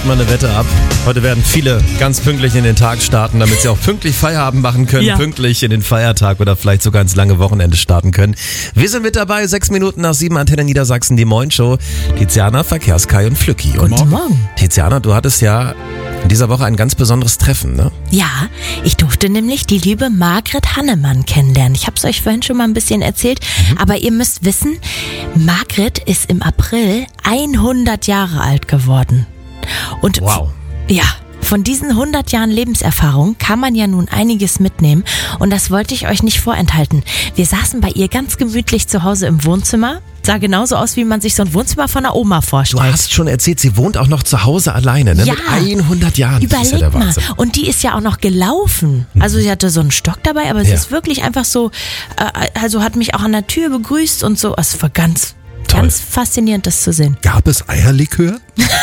mal eine Wette ab. Heute werden viele ganz pünktlich in den Tag starten, damit sie auch pünktlich Feierabend machen können, pünktlich in den Feiertag oder vielleicht sogar ins lange Wochenende starten können. Wir sind mit dabei, 6 Minuten nach 7, Antenne Niedersachsen, die Moin-Show. Tiziana, Verkehrskai und Flücki. Guten Morgen. Tiziana, du hattest ja in dieser Woche ein ganz besonderes Treffen, ne? Ja, ich durfte nämlich die liebe Margret Hannemann kennenlernen. Ich habe es euch vorhin schon mal ein bisschen erzählt, aber ihr müsst wissen, Margret ist im April 100 Jahre alt geworden. Und wow. Ja, von diesen 100 Jahren Lebenserfahrung kann man ja nun einiges mitnehmen und das wollte ich euch nicht vorenthalten. Wir saßen bei ihr ganz gemütlich zu Hause im Wohnzimmer. Sah genauso aus, wie man sich so ein Wohnzimmer von einer Oma vorstellt. Du hast schon erzählt, sie wohnt auch noch zu Hause alleine, ne? Ja. Mit 100 Jahren. Überleg das ist ja der Wahnsinn. mal. Und die ist ja auch noch gelaufen. Also sie hatte so einen Stock dabei, aber sie ist wirklich einfach so, also hat mich auch an der Tür begrüßt und so. Es war ganz faszinierend, das zu sehen. Gab es Eierlikör?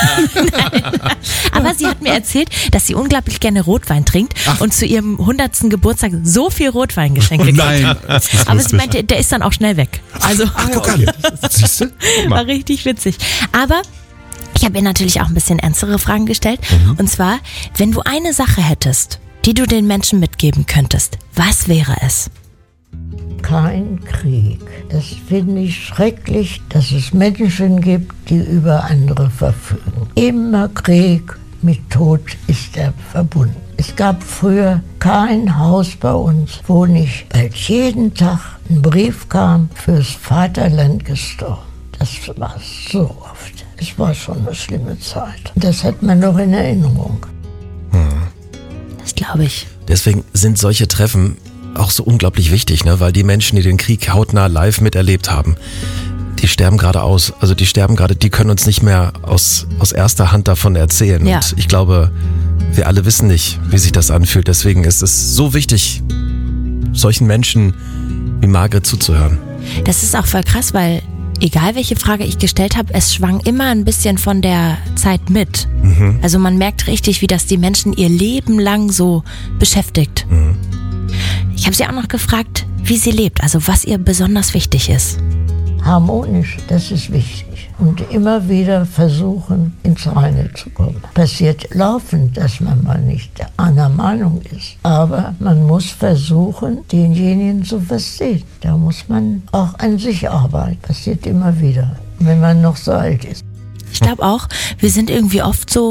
Aber sie hat mir erzählt, dass sie unglaublich gerne Rotwein trinkt und zu ihrem 100. Geburtstag so viel Rotwein geschenkt Nein. Aber sie meinte, der ist dann auch schnell weg. Also Guck an. Siehst du? war richtig witzig. Aber ich habe ihr natürlich auch ein bisschen ernstere Fragen gestellt. Und zwar, wenn du eine Sache hättest, die du den Menschen mitgeben könntest, was wäre es? Kein Krieg. Das finde ich schrecklich, dass es Menschen gibt, die über andere verfügen. Immer Krieg, mit Tod ist er verbunden. Es gab früher kein Haus bei uns, wo nicht bald jeden Tag ein Brief kam, fürs Vaterland gestorben. Das war so oft. Es war schon eine schlimme Zeit. Das hat man noch in Erinnerung. Das glaube ich. Deswegen sind solche Treffen auch so unglaublich wichtig, ne? Weil die Menschen, die den Krieg hautnah live miterlebt haben, die sterben gerade aus. Also die sterben gerade, die können uns nicht mehr aus erster Hand davon erzählen. Ja. Und ich glaube, wir alle wissen nicht, wie sich das anfühlt. Deswegen ist es so wichtig, solchen Menschen wie Margret zuzuhören. Das ist auch voll krass, weil egal welche Frage ich gestellt habe, es schwang immer ein bisschen von der Zeit mit. Also man merkt richtig, wie das die Menschen ihr Leben lang so beschäftigt. Ich habe sie auch noch gefragt, wie sie lebt, also was ihr besonders wichtig ist. Harmonisch, das ist wichtig. Und immer wieder versuchen, ins Reine zu kommen. Passiert laufend, dass man mal nicht einer Meinung ist. Aber man muss versuchen, denjenigen zu verstehen. Da muss man auch an sich arbeiten. Passiert immer wieder, wenn man noch so alt ist. Ich glaube auch, wir sind irgendwie oft so